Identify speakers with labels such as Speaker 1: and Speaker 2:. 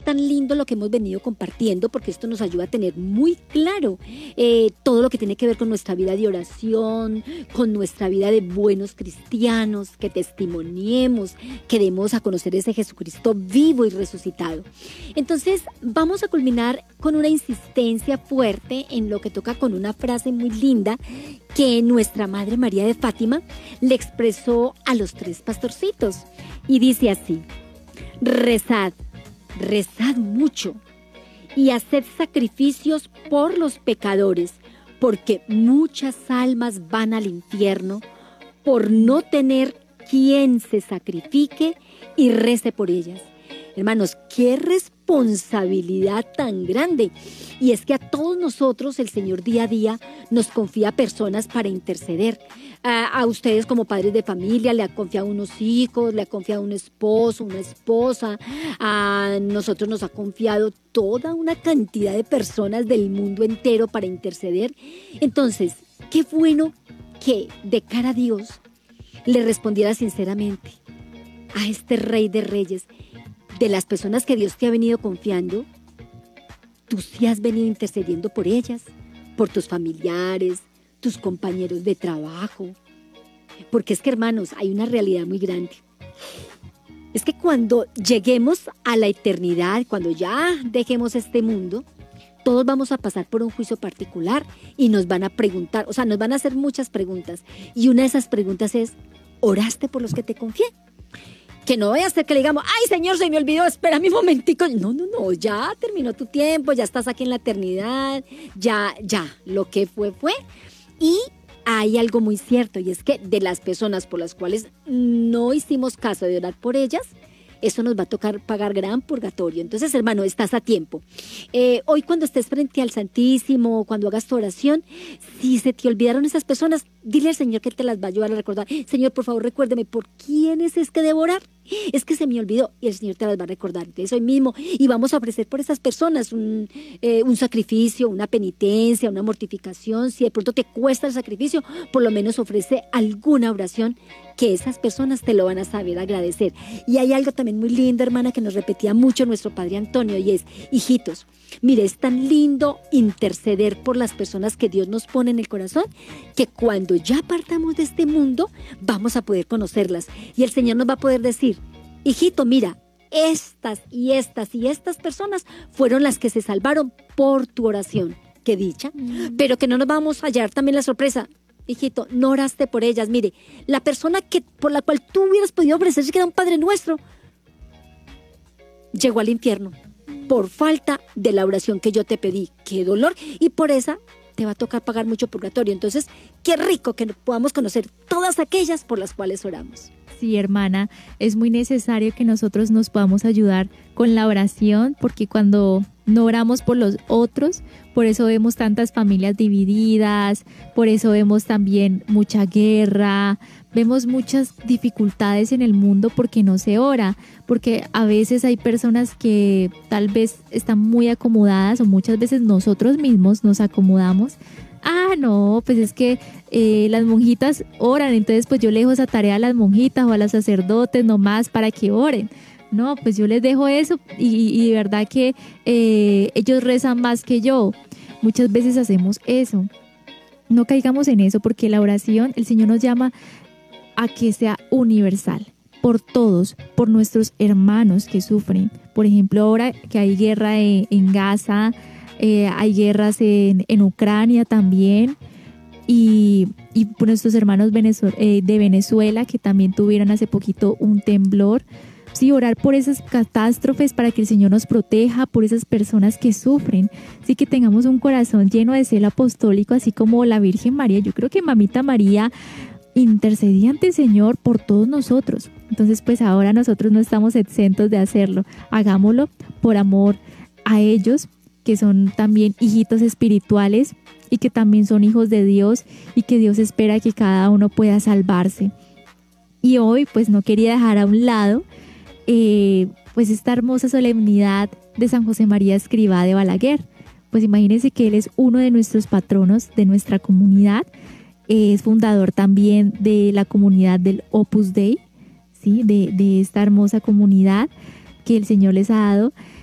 Speaker 1: tan lindo lo que hemos venido compartiendo, porque esto nos ayuda a tener muy claro todo lo que tiene que ver con nuestra vida de oración, con nuestra vida de buenos cristianos, que testimoniemos, que demos a conocer ese Jesucristo vivo y resucitado. Entonces vamos a culminar con una insistencia fuerte en lo que toca con una frase muy linda que nuestra Madre María de Fátima le expresó a los 3 pastorcitos, y dice así: rezad, rezad mucho y haced sacrificios por los pecadores, porque muchas almas van al infierno por no tener quien se sacrifique y rece por ellas. Hermanos, qué responsabilidad tan grande. Y es que a todos nosotros el Señor día a día nos confía personas para interceder. A ustedes como padres de familia le ha confiado unos hijos, le ha confiado un esposo, una esposa. A nosotros nos ha confiado toda una cantidad de personas del mundo entero para interceder. Entonces, qué bueno que de cara a Dios le respondiera sinceramente a este Rey de Reyes. De las personas que Dios te ha venido confiando, tú sí has venido intercediendo por ellas, por tus familiares, tus compañeros de trabajo. Porque es que, hermanos, hay una realidad muy grande. Es que cuando lleguemos a la eternidad, cuando ya dejemos este mundo, todos vamos a pasar por un juicio particular y nos van a preguntar, o sea, nos van a hacer muchas preguntas. Y una de esas preguntas es: ¿oraste por los que te confié? Que no vaya a ser que le digamos: ay, Señor, se me olvidó, espérame un momentico. No, ya terminó tu tiempo, ya estás aquí en la eternidad, ya, lo que fue. Y hay algo muy cierto, y es que de las personas por las cuales no hicimos caso de orar por ellas, eso nos va a tocar pagar gran purgatorio. Entonces, hermano, estás a tiempo. Hoy cuando estés frente al Santísimo, cuando hagas tu oración, si se te olvidaron esas personas, dile al Señor que te las va a ayudar a recordar. Señor, por favor, recuérdeme, ¿por quiénes es que debo orar? Es que se me olvidó, y el Señor te las va a recordar. Entonces hoy mismo, y vamos a ofrecer por esas personas un sacrificio, una penitencia, una mortificación. Si de pronto te cuesta el sacrificio, por lo menos ofrece alguna oración que esas personas te lo van a saber agradecer. Y hay algo también muy lindo, hermana, que nos repetía mucho nuestro Padre Antonio, y es: hijitos, mire, es tan lindo interceder por las personas que Dios nos pone en el corazón, que cuando ya partamos de este mundo, vamos a poder conocerlas. Y el Señor nos va a poder decir: hijito, mira, estas y estas y estas personas fueron las que se salvaron por tu oración. Qué dicha. Pero que no nos vamos a hallar también la sorpresa: hijito, no oraste por ellas. Mire, la persona por la cual tú hubieras podido ofrecer que era un Padre Nuestro, llegó al infierno por falta de la oración que yo te pedí. Qué dolor. Y por esa te va a tocar pagar mucho purgatorio. Entonces, qué rico que podamos conocer todas aquellas por las cuales oramos.
Speaker 2: Sí, hermana, es muy necesario que nosotros nos podamos ayudar con la oración, porque cuando no oramos por los otros, por eso vemos tantas familias divididas, por eso vemos también mucha guerra, vemos muchas dificultades en el mundo porque no se ora, porque a veces hay personas que tal vez están muy acomodadas, o muchas veces nosotros mismos nos acomodamos. Ah, no, pues es que las monjitas oran, entonces pues yo le dejo esa tarea a las monjitas o a los sacerdotes nomás para que oren. No, pues yo les dejo eso y de verdad que ellos rezan más que yo. Muchas veces hacemos eso. No caigamos en eso, porque la oración, el Señor nos llama a que sea universal, por todos, por nuestros hermanos que sufren. Por ejemplo, ahora que hay guerra en Gaza, hay guerras en Ucrania también, y por nuestros hermanos de Venezuela, que también tuvieron hace poquito un temblor. Sí, orar por esas catástrofes para que el Señor nos proteja, por esas personas que sufren. Sí, que tengamos un corazón lleno de celo apostólico, así como la Virgen María. Yo creo que Mamita María intercedía ante el Señor por todos nosotros. Entonces, pues ahora nosotros no estamos exentos de hacerlo. Hagámoslo por amor a ellos, que son también hijitos espirituales y que también son hijos de Dios, y que Dios espera que cada uno pueda salvarse. Y hoy pues no quería dejar a un lado pues esta hermosa solemnidad de San José María Escrivá de Balaguer. Pues imagínense que él es uno de nuestros patronos de nuestra comunidad, es fundador también de la comunidad del Opus Dei, ¿sí? de esta hermosa comunidad que el Señor les ha dado.